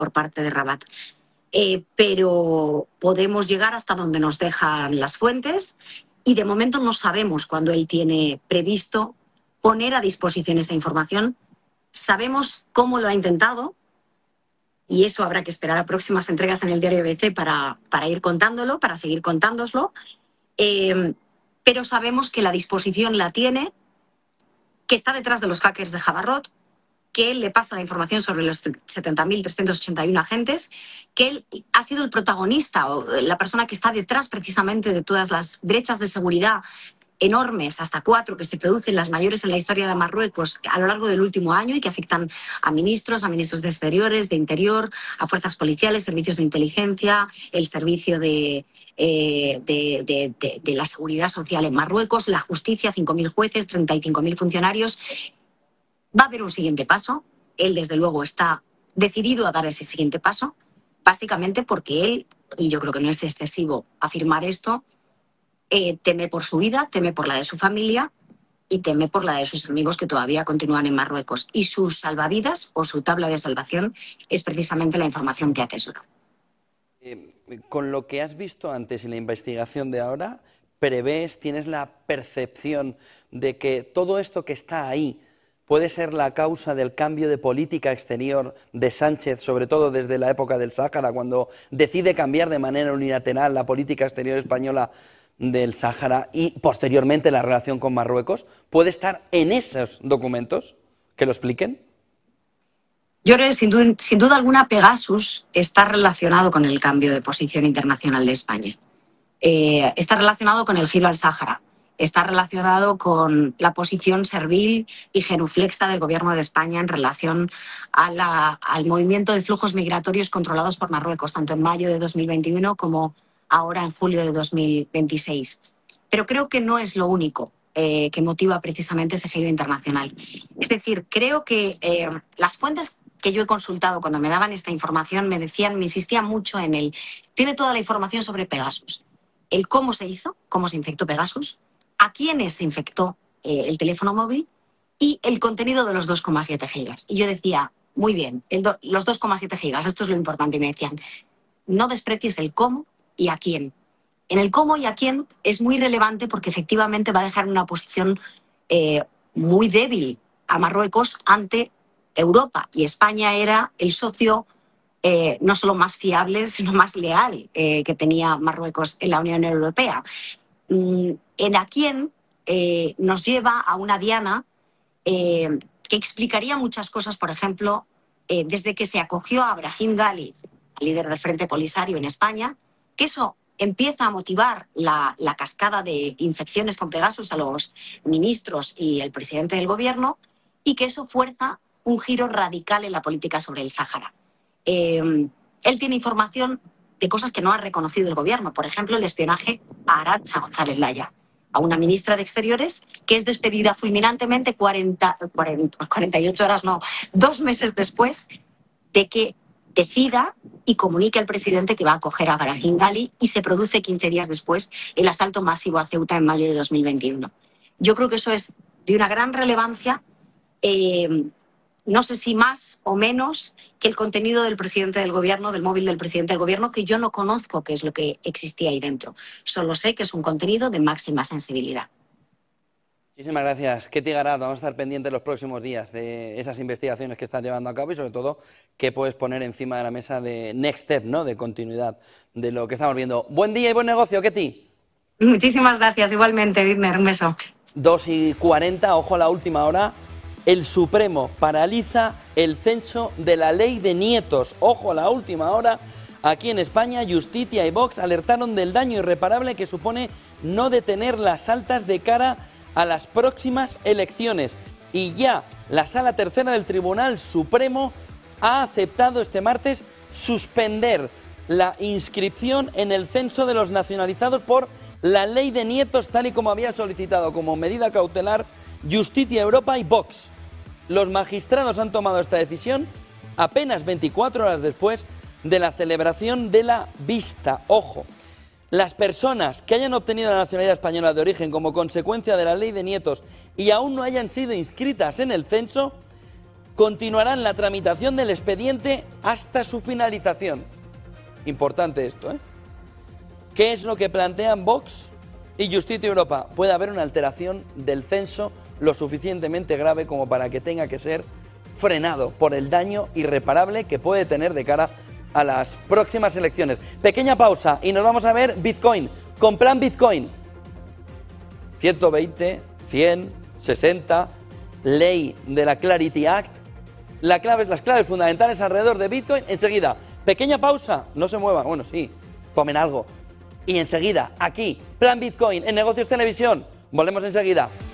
por parte de Rabat. Pero podemos llegar hasta donde nos dejan las fuentes y de momento no sabemos cuándo él tiene previsto poner a disposición esa información. Sabemos cómo lo ha intentado y eso habrá que esperar a próximas entregas en el diario BBC para ir contándolo, para seguir contándoslo. Pero sabemos que la disposición la tiene, que está detrás de los hackers de Jabarrot, que él le pasa la información sobre los 70.381 agentes, que él ha sido el protagonista o la persona que está detrás precisamente de todas las brechas de seguridad enormes, hasta 4, que se producen, las mayores en la historia de Marruecos a lo largo del último año y que afectan a ministros de Exteriores, de Interior, a fuerzas policiales, servicios de inteligencia, el servicio de la seguridad social en Marruecos, la justicia, 5.000 jueces, 35.000 funcionarios. Va a haber un siguiente paso. Él, desde luego, está decidido a dar ese siguiente paso, básicamente porque él, y yo creo que no es excesivo afirmar esto, teme por su vida, teme por la de su familia y teme por la de sus amigos que todavía continúan en Marruecos. Y su salvavidas o su tabla de salvación es precisamente la información que atesora. Con lo que has visto antes y la investigación de ahora, ¿prevés, tienes la percepción de que todo esto que está ahí puede ser la causa del cambio de política exterior de Sánchez, sobre todo desde la época del Sáhara, cuando decide cambiar de manera unilateral la política exterior española del Sáhara y posteriormente la relación con Marruecos? ¿Puede estar en esos documentos que lo expliquen? Yo creo que sin duda alguna Pegasus está relacionado con el cambio de posición internacional de España. Está relacionado con el giro al Sáhara. Está relacionado con la posición servil y genuflexa del Gobierno de España en relación al movimiento de flujos migratorios controlados por Marruecos, tanto en mayo de 2021 como ahora en julio de 2026. Pero creo que no es lo único que motiva precisamente ese giro internacional. Es decir, creo que las fuentes que yo he consultado cuando me daban esta información me insistían mucho en el... Tiene toda la información sobre Pegasus. El cómo se hizo, cómo se infectó Pegasus, a quiénes se infectó el teléfono móvil y el contenido de los 2,7 gigas. Y yo decía, muy bien, los 2,7 gigas, esto es lo importante. Y me decían, no desprecies el cómo y a quién. En el cómo y a quién es muy relevante porque efectivamente va a dejar una posición muy débil a Marruecos ante Europa. Y España era el socio no solo más fiable, sino más leal que tenía Marruecos en la Unión Europea. En a quién nos lleva a una diana que explicaría muchas cosas, por ejemplo, desde que se acogió a Brahim Ghali, líder del Frente Polisario en España, que eso empieza a motivar la cascada de infecciones con Pegasus a los ministros y el presidente del gobierno, y que eso fuerza un giro radical en la política sobre el Sáhara. Él tiene información de cosas que no ha reconocido el gobierno, por ejemplo, el espionaje a Arantxa González Laya, a una ministra de Exteriores que es despedida fulminantemente 48 horas, no, 2 meses después de que decida y comunique al presidente que va a acoger a Brahim Ghali, y se produce 15 días después el asalto masivo a Ceuta en mayo de 2021. Yo creo que eso es de una gran relevancia, no sé si más o menos que el contenido del presidente del gobierno, del móvil del presidente del gobierno, que yo no conozco qué es lo que existía ahí dentro. Solo sé que es un contenido de máxima sensibilidad. Muchísimas gracias, Ketty Garat. Vamos a estar pendientes los próximos días de esas investigaciones que están llevando a cabo y sobre todo qué puedes poner encima de la mesa de next step, ¿no?, de continuidad de lo que estamos viendo. Buen día y buen negocio, Ketty. Muchísimas gracias, igualmente, Vidmer, un beso. 2:40, ojo a la última hora. El Supremo paraliza el censo de la ley de nietos. Ojo a la última hora. Aquí en España, Justicia y Vox alertaron del daño irreparable que supone no detener las altas de cara a las próximas elecciones. Y ya la Sala Tercera del Tribunal Supremo ha aceptado este martes suspender la inscripción en el censo de los nacionalizados por la ley de nietos, tal y como había solicitado como medida cautelar Justicia Europa y Vox. Los magistrados han tomado esta decisión apenas 24 horas después de la celebración de la vista. Ojo, las personas que hayan obtenido la nacionalidad española de origen como consecuencia de la ley de nietos y aún no hayan sido inscritas en el censo continuarán la tramitación del expediente hasta su finalización. Importante esto, ¿eh? ¿Qué es lo que plantean Vox y Justicia Europa? Puede haber una alteración del censo lo suficientemente grave como para que tenga que ser frenado por el daño irreparable que puede tener de cara a las próximas elecciones. Pequeña pausa y nos vamos a ver Bitcoin. Con plan Bitcoin. 120, 100, 60, ley de la Clarity Act. Las claves fundamentales alrededor de Bitcoin. Enseguida, pequeña pausa, no se muevan. Bueno, sí, tomen algo. Y enseguida, aquí, plan Bitcoin en Negocios Televisión. Volvemos enseguida.